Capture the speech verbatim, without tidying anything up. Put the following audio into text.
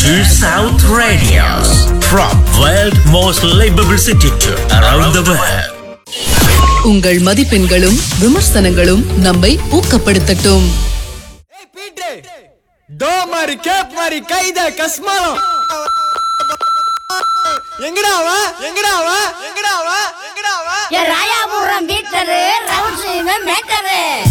South Radios from world most livable city to around the world. உங்கள் மதிப்பெண்களும் விமர்சனங்களும் நம்மை ஊக்கப்படுத்தட்டும். ஏய் பீட்டே to மாதிரி கேப் மாதிரி கைத கஸ்மாலம் எங்கடா வா எங்கடா வா எங்கடா வா எங்கடா வா ஏ ராயாபுரம் பீட்டரு ரவுண்ட் மேட்டரு